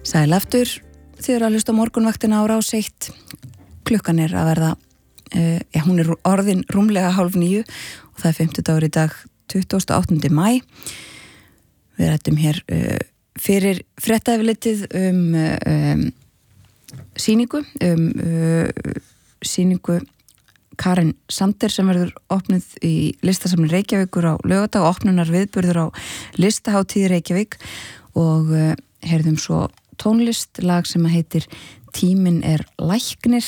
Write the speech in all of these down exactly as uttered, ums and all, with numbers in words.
Sæl aftur, þið eru að hlusta á morgunvaktina á Rás eitt. Klukkan er að verða, uh, ja, hún er orðin rúmlega hálf níu og það er fimmtudagur í dag, tuttugasta og áttunda maí. Við rættum hér uh, fyrir fréttaeflitið um, um sýningu, um uh, sýningu Karen Sander sem verður opnuð í listasafni Reykjavíkur á laugardag og opnunar viðburður á listahátíð Reykjavík og uh, heyrðum svo tónlist, lag sem heitir Tíminn er læknir.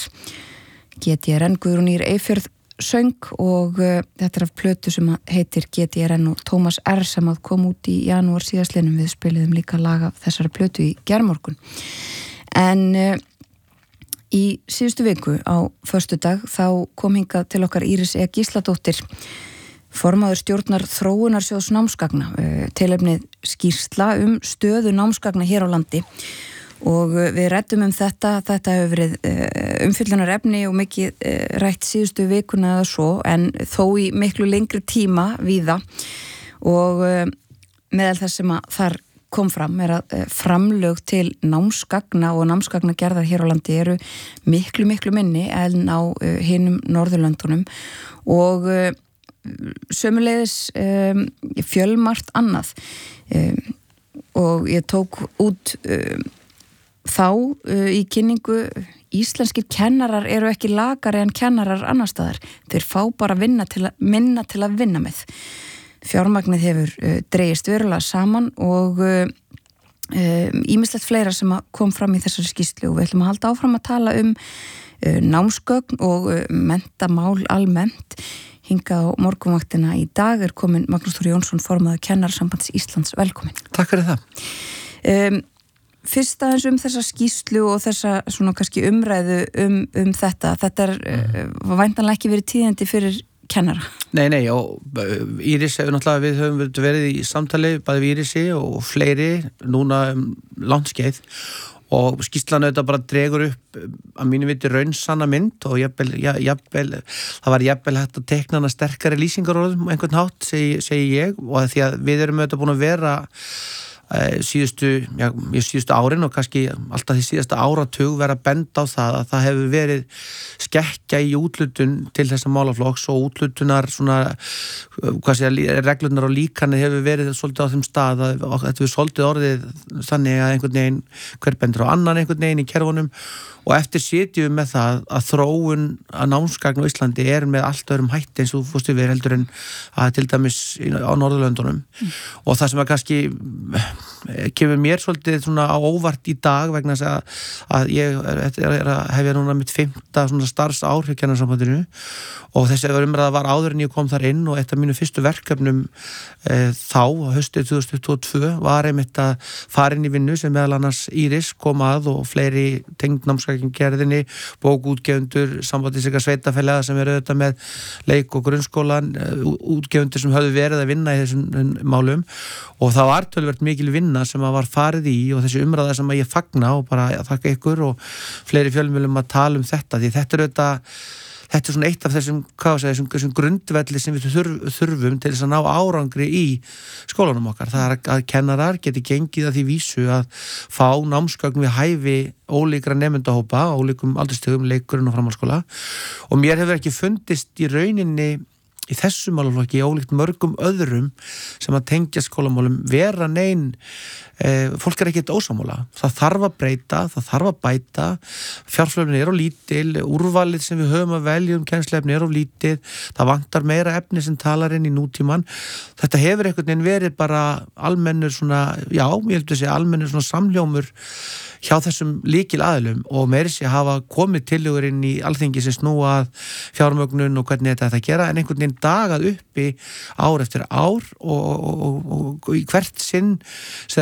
G T R N Guðrúnýr Eyfjörð söng og uh, þetta er af plötu sem heitir G T R N og Tómas R sem að kom út í janúar síðastliðnum. Við spiliðum líka lag af þessari plötu í gærmorgun. En uh, í síðustu viku á föstudag þá kom hingað til okkar Íris E. Gísladóttir, formaður stjórnar þróunarsjóðs námsgagna, tilefnið skýrsla um stöðu námsgagna hér á landi og við ræddum um þetta, þetta hefur verið umfyllunar efni og mikið rætt síðustu vikuna eða svo en þó í miklu lengri tíma víða og meðal þess sem að þar kom fram er að framlög til námsgagna og námsgagna gerðar hér á landi eru miklu miklu minni en á hinum Norðurlöndunum og sömuleiðis um, fjölmargt annað um, og ég tók út um, þá uh, í kynningu íslenskir kennarar eru ekki lakari en kennarar annar staðar. Þeir fá bara vinna til að, minna til að vinna með. Fjármagnið hefur uh, dregist verulega saman og ýmislegt um, fleira sem kom fram í þessari skýrslu og við ætlum að halda áfram að tala um uh, námsgögn og uh, menntamál almennt. Hingað á morgunvaktina í dag er komin Magnús Þór Jónsson, formaður Kennarasambands Íslands. Velkomin. Takk fyrir það. Um, fyrst aðeins um þessa skýrslu og þessa svona kannski umræðu um, um þetta. Þetta er mm. uh, væntanlega ekki verið tíðindi fyrir kennara. Nei, nei, og Íris hefur náttúrulega, við höfum verið í samtali bæði við Írisi og fleiri núna um langt skeið og skýrslan auðvitað bara dregur upp að mínu viti raunsanna mynd og jafnvel, jafnvel, það var jafnvel hægt að tekna hana sterkari lýsingarorðum á einhvern hátt, segi, segi ég, og því að við erum auðvitað búin að vera síðustu, já, síðustu árin og kannski alltaf því síðasta áratug vera að benda á það að það hefur verið skekkja í útlutun til þessa málaflokks og útlutunar svona, hvað segja, reglunar og líkanið hefur verið svolítið á þeim stað að þetta hefur svolítið orðið þannig að einhvern veginn hver bendur á annan einhvern veginn í kerfunum og eftir sitjum við með það að þróun að námsgagn á Íslandi er með allt öðrum hætti eins og þú fórstu við heldur en að til dæmis á Norðurlöndunum mm. og það sem að kannski kemur mér svolítið svona á óvart í dag vegna þess að, að ég er, er að hefja núna mitt fimmta svona starfsár hjá Kennarasambandinu og þessi umræða var áður en ég kom þar inn og eitt af mínu fyrstu verkefnum e, þá, haustið tvö þúsund tuttugu og tvö var einmitt að fara inn í vinnu sem meðal annars Íris kom að og fleiri tengd námsgagnagerðinni, bókútgefundur, sambandið sig að sveitafélaga sem eru auðvitað með leik- og grunnskólan, útgefundur sem höfðu verið að vinna í þessum málum og það var töluvert mikil vinna sem að var farið í og þessi umræða sem að ég fagna og bara að þakka ykkur og fleiri fjölmiðlum að tala um þetta því þetta er auðvitað Þetta er svona eitt af þessum, hvað sé, þessum, þessum grundvelli sem við þurf, þurfum til þess að ná árangri í skólanum okkar. Það er að kennarar geti gengið að því vísu að fá námsgögn við hæfi ólíkra nemendahópa, ólíkum aldurstigum, leikurinn og framhaldsskóla og mér hefur ekki fundist í rauninni í þessum málaflokki, ólíkt mörgum öðrum sem að tengja skólamálum vera nein, e, fólk er ekkert ósammála. Það þarf að breyta, það þarf að bæta, fjárflöfni er á lítil, úrvalið sem við höfum að velja um kennslefni er á lítil, það vantar meira efni sem talar inn í nútíman. Þetta hefur einhvern veginn verið bara almennur svona, já, ég heldur að segja almennur svona samljómur hjá þessum lykil aðilum og meiri sé hafa komið tillögur inn í Alþingi sem snúa að fjármögnun og hvernig þetta ætti að gera en einhvern veginn dagað uppi ár eftir ár og, og, og, og í hvert sinn